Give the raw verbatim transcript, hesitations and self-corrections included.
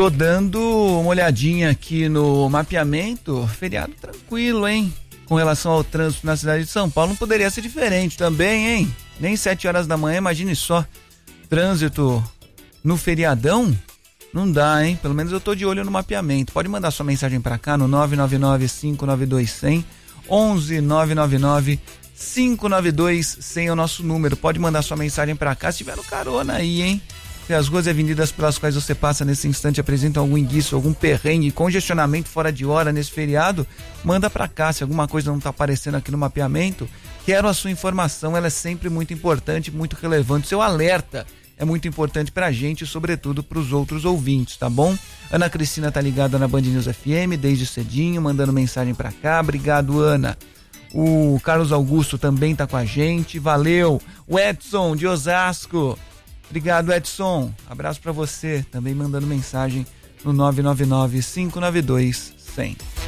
Tô dando uma olhadinha aqui no mapeamento, feriado tranquilo, hein? Com relação ao trânsito na cidade de São Paulo, não poderia ser diferente também, hein? Nem sete horas da manhã, imagine só, trânsito no feriadão, não dá, hein? Pelo menos eu tô de olho no mapeamento. Pode mandar sua mensagem pra cá no nove nove nove, cinco nove dois, zero zero, onze nove nove nove, cinco nove dois, zero zero é o nosso número. Pode mandar sua mensagem pra cá se tiver no carona aí, hein? Se as ruas e avenidas pelas quais você passa nesse instante apresentam algum indício, algum perrengue, congestionamento fora de hora nesse feriado, manda pra cá. Se alguma coisa não tá aparecendo aqui no mapeamento, quero a sua informação, ela é sempre muito importante, muito relevante. Seu alerta é muito importante pra gente e sobretudo pros outros ouvintes, tá bom? Ana Cristina tá ligada na Band News F M desde cedinho, mandando mensagem pra cá. Obrigado, Ana. O Carlos Augusto também tá com a gente, valeu. O Edson de Osasco, obrigado, Edson. Abraço pra você, também mandando mensagem no nove nove nove, cinco nove dois, cem.